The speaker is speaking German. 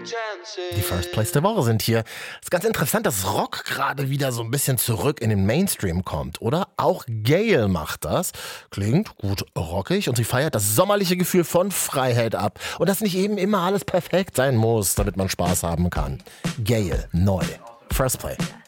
Die First Plays der Woche sind hier. Ist ganz interessant, dass Rock gerade wieder so ein bisschen zurück in den Mainstream kommt, oder? Auch Gayle macht das. Klingt gut rockig und sie feiert das sommerliche Gefühl von Freiheit ab. Und dass nicht eben immer alles perfekt sein muss, damit man Spaß haben kann. Gayle, neu. First Play.